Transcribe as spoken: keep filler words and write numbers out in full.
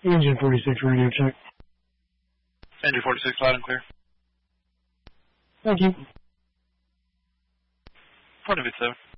Engine forty-six radio check. Engine forty-six, loud and clear. Thank you. Point of it, seven.